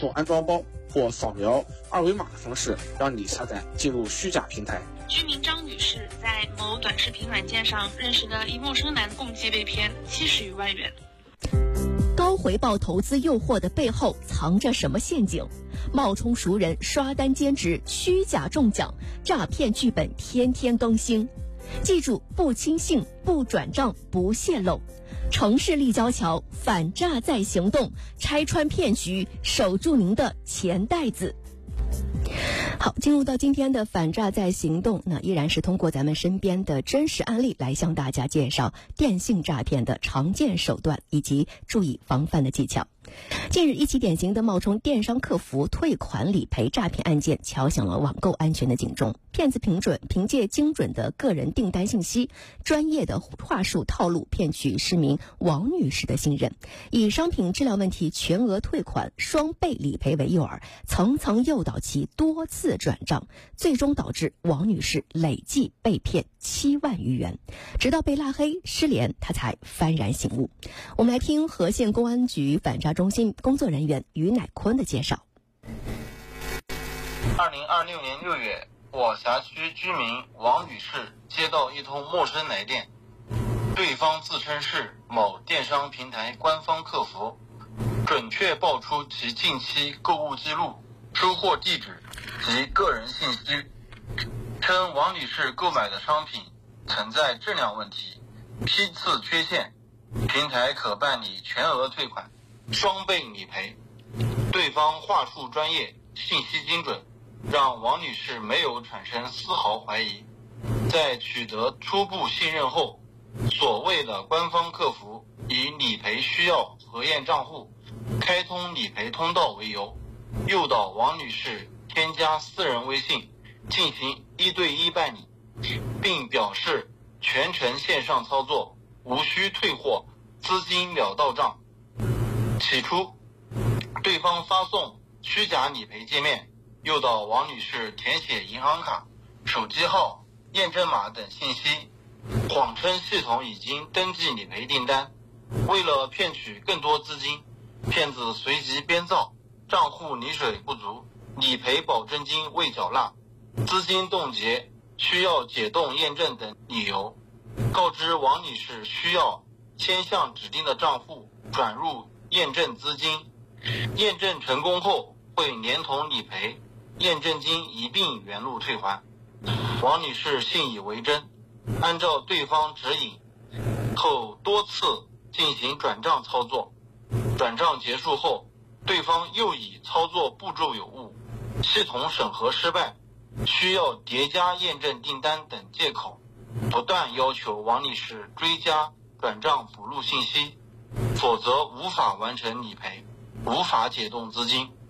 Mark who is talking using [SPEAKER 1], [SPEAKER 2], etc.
[SPEAKER 1] 送安装包或扫描二维码的方式，让你下载进入虚假平台。
[SPEAKER 2] 居民张女士在某短视频软件上认识的一陌生男共计被骗70余万元。
[SPEAKER 3] 高回报投资诱惑的背后藏着什么陷阱？冒充熟人刷单兼职，虚假中奖，诈骗剧本天天更新。记住，不轻信，不转账，不泄露。城市立交桥，反诈在行动，拆穿骗局，守住您的钱袋子。好，进入到今天的反诈在行动，那依然是通过咱们身边的真实案例来向大家介绍电信诈骗的常见手段以及注意防范的技巧。近日，一起典型的冒充电商客服退款理赔诈骗案件敲响了网购安全的警钟。骗子凭借精准的个人订单信息、专业的话术套路，骗取市民王女士的信任，以商品质量问题全额退款、双倍理赔为诱饵，层层诱导其多次转账，最终导致王女士累计被骗7万余元。直到被拉黑失联，她才幡然醒悟。我们来听和县公安局反诈中心工作人员于乃坤的介绍。
[SPEAKER 4] 2026年6月，我辖区居民王女士接到一通陌生来电，对方自称是某电商平台官方客服，准确报出其近期购物记录、收货地址及个人信息，称王女士购买的商品存在质量问题、批次缺陷，平台可办理全额退款、双倍理赔。对方话术专业，信息精准，让王女士没有产生丝毫怀疑。在取得初步信任后，所谓的官方客服以理赔需要核验账户、开通理赔通道为由，诱导王女士添加私人微信进行1对1办理，并表示全程线上操作，无需退货，资金秒到账。起初，对方发送虚假理赔界面，诱导王女士填写银行卡、手机号、验证码等信息，谎称系统已经登记理赔订单。为了骗取更多资金，骗子随即编造账户离水不足、理赔保证金未缴纳、资金冻结、需要解冻验证等理由，告知王女士需要先向指定的账户转入验证资金，验证成功后会连同理赔、验证金一并原路退还。王女士信以为真，按照对方指引后多次进行转账操作。转账结束后，对方又以操作步骤有误、系统审核失败、需要叠加验证订单等借口，不断要求王女士追加转账补录信息，否则无法完成理赔，无法解冻资金。